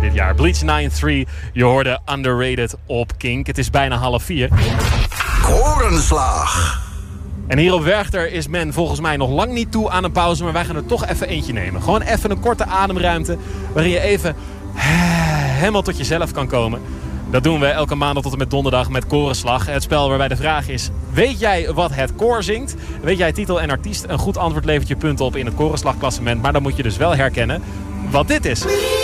artiesten dit jaar. Bleach 9-3, je hoorde Underrated op Kink. Het is bijna 3:30. Korenslag. En hier op Werchter is men volgens mij nog lang niet toe aan een pauze. Maar wij gaan er toch even eentje nemen. Gewoon even een korte ademruimte. Waarin je even helemaal tot jezelf kan komen. Dat doen we elke maandag tot en met donderdag met Korenslag. Het spel waarbij de vraag is: weet jij wat het koor zingt? Weet jij titel en artiest? Een goed antwoord levert je punten op in het Korenslagklassement. Maar dan moet je dus wel herkennen wat dit is.